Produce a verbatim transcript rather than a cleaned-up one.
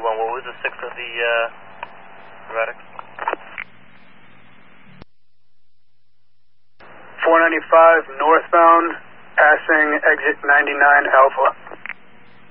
one. What was the six of the uh, erratic? four ninety-five northbound, passing exit ninety-nine Alpha.